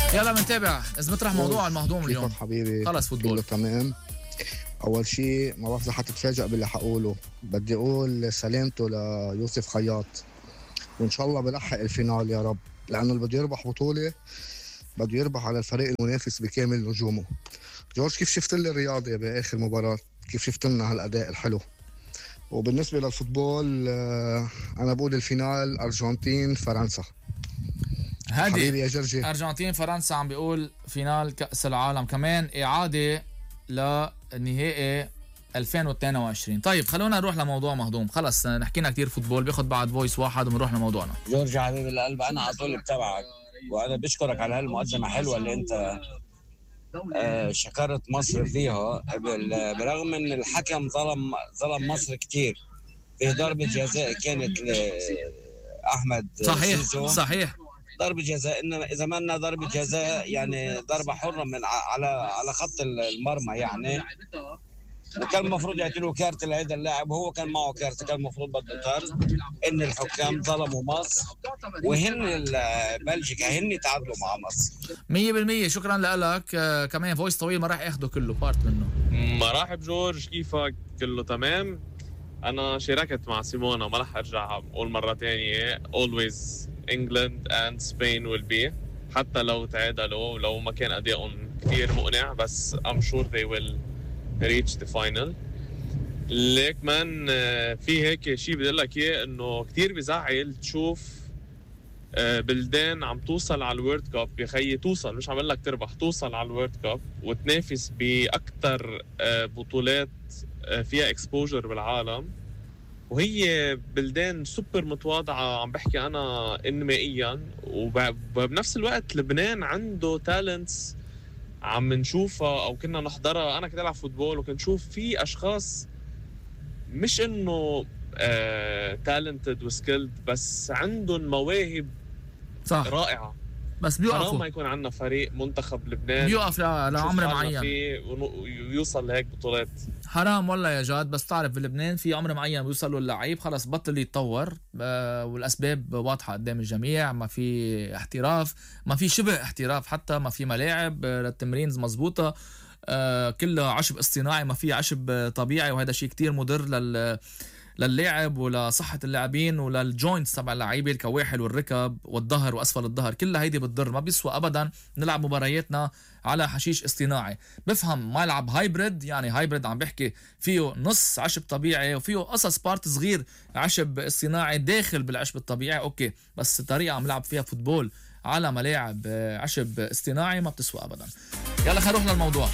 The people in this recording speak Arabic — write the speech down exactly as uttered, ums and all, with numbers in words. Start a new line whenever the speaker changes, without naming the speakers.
يلا بنتابع اذا بنطرح موضوع المهضوم اليوم.
حبيبي
خلص فوتبول
تمام. اول شيء ما بعرف اذا حتتفاجئ باللي حقوله، بدي اقول سلامته ليوسف خياط، وان شاء الله بلحق الفينال يا رب، لانه اللي بده يربح بطوله بده يربح على الفريق المنافس بكامل نجومه. جورج، كيف شفت لي الرياضه باخر مباراه؟ كيف شفت لنا هالاداء الحلو؟ وبالنسبه للفوتبول انا بقول الفينال ارجنتين فرنسا. حبيبي يا جرجي،
ارجنتين فرنسا عم بيقول فينال كأس العالم، كمان اعاده لنهائي ألفين واثنين وعشرين. طيب خلونا نروح لموضوع مهضوم، خلص نحكينا كتير فوتبول، بياخد بعد فويس واحد وبنروح لموضوعنا.
جورج حبيبي القلب، انا على طول بتابعك وانا بشكرك على هالمقدمه حلوه اللي انت آه شكرت مصر فيها، برغم ان الحكم ظلم ظلم مصر كتير في ضربه جزاء كانت لاحمد
صحيح
سيزو.
صحيح
ضربه جزاء، انما اذا ما ضربه جزاء يعني ضربه حره من على على خط المرمى يعني، وكان المفروض يعطي له كارت لهذا اللاعب، وهو كان معه كارت، كان المفروض بده طرد. ان الحكام ظلموا مصر، وهن بلجيكا هن تعادلوا مع مصر
مية بالمية. شكرا لك. آه كمان فويس طويل ما راح ياخده كله، بارت منه.
مرحب جورج، كيفك؟ كله تمام. انا شاركت مع سيمونا، ما راح ارجع اقول مره ثانيه always England and Spain will be، حتى لو تعادلوا ولو ما كان ادائهم كثير مقنع، بس I'm sure they will reach the final. ليك مان في هيك شيء بدي اقول لك اياه، انه كثير بزعل تشوف بلدان عم توصل على الورد كاب، يا خيي توصل، مش عم اقول لك تربح، توصل على الورد كاب وتنافس باكثر بطولات فيها اكسبوجر بالعالم، وهي بلدان سوبر متواضعه، عم بحكي انا انمائيا، وبنفس الوقت لبنان عنده تالنتس عم نشوفها او كنا نحضرها. انا كنت العب فوتبول وكنت شوف في اشخاص مش انه تالنتد وسكيلد، بس عندهم مواهب
صح
رائعه،
بس بيوقفوا.
حرام ما يكون عندنا فريق منتخب لبنان
بيوقف لعمر معين
ويوصل لهيك بطولات.
حرام والله يا جاد، بس تعرف بلبنان في عمر معين بيوصلوا اللعيب خلص بطل يتطور، والاسباب واضحه قدام الجميع، ما في احتراف، ما في شبه احتراف، حتى ما في ملاعب للتمرين مزبوطه، كله عشب اصطناعي، ما في عشب طبيعي، وهذا شيء كتير مضر لل للاعب ولصحة اللاعبين وللجوينتس تبع اللعيبه، الكواحل والركب والظهر واسفل الظهر، كلها هيدي بتضر. ما بيسوى ابدا نلعب مبارياتنا على حشيش اصطناعي. بفهم ملعب هايبريد، يعني هايبريد عم بحكي فيه نص عشب طبيعي وفيه قصص بارت صغير عشب اصطناعي داخل بالعشب الطبيعي، اوكي، بس الطريقه عم لعب فيها فوتبول على ملاعب عشب اصطناعي ما بتسوى ابدا. يلا خلينا نروح للموضوع.